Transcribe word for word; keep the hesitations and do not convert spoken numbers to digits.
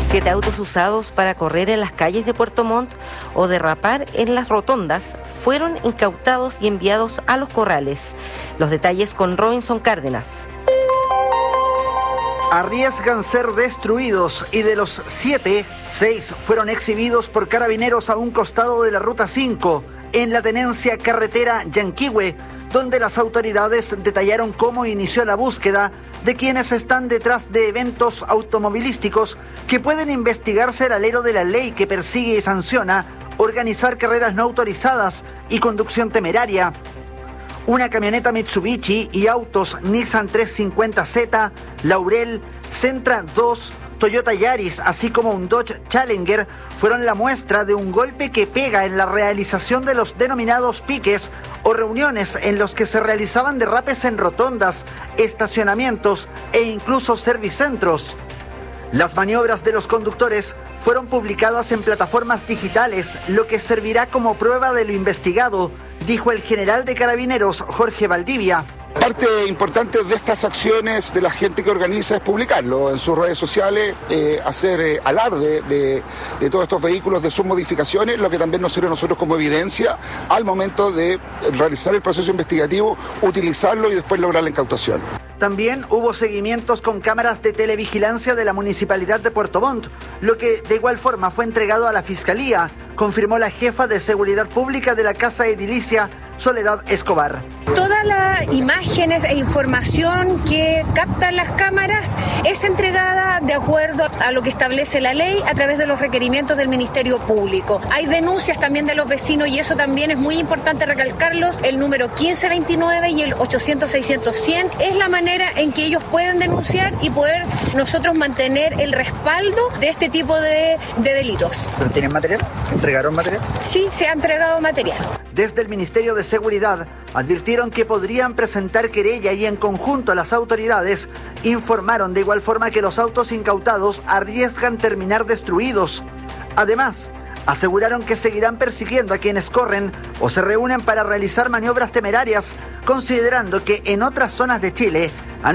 Siete autos usados para correr en las calles de Puerto Montt o derrapar en las rotondas fueron incautados y enviados a Los Corrales. Los detalles con Robinson Cárdenas. Arriesgan ser destruidos y de los siete, seis fueron exhibidos por carabineros a un costado de la Ruta cinco, en la tenencia carretera Yanquihue, donde las autoridades detallaron cómo inició la búsqueda de quienes están detrás de eventos automovilísticos que pueden investigarse al alero de la ley que persigue y sanciona organizar carreras no autorizadas y conducción temeraria. Una camioneta Mitsubishi y autos Nissan trescientos cincuenta Z, Laurel, Sentra dos, Toyota Yaris, así como un Dodge Challenger, fueron la muestra de un golpe que pega en la realización de los denominados piques o reuniones en los que se realizaban derrapes en rotondas, estacionamientos e incluso servicentros. Las maniobras de los conductores fueron publicadas en plataformas digitales, lo que servirá como prueba de lo investigado, dijo el general de Carabineros, Jorge Valdivia. Parte importante de estas acciones de la gente que organiza es publicarlo en sus redes sociales, eh, hacer eh, alarde de, de todos estos vehículos, de sus modificaciones, lo que también nos sirve a nosotros como evidencia al momento de realizar el proceso investigativo, utilizarlo y después lograr la incautación. También hubo seguimientos con cámaras de televigilancia de la Municipalidad de Puerto Montt, lo que de igual forma fue entregado a la Fiscalía, confirmó la jefa de Seguridad Pública de la Casa Edilicia, Soledad Escobar. Todas las imágenes e información que captan las cámaras es entregada de acuerdo a lo que establece la ley a través de los requerimientos del Ministerio Público. Hay denuncias también de los vecinos y eso también es muy importante recalcarlos. El número quince veintinueve y el ochocientos seiscientos cien es la manera en que ellos pueden denunciar y poder nosotros mantener el respaldo de este tipo de, de delitos. ¿Pero tienen material? ¿Entregaron material? Sí, se ha entregado material. Desde el Ministerio de Seguridad advirtieron que podrían presentar querella y en conjunto las autoridades informaron de igual forma que los autos incautados arriesgan terminar destruidos. Además, aseguraron que seguirán persiguiendo a quienes corren o se reúnen para realizar maniobras temerarias, considerando que en otras zonas de Chile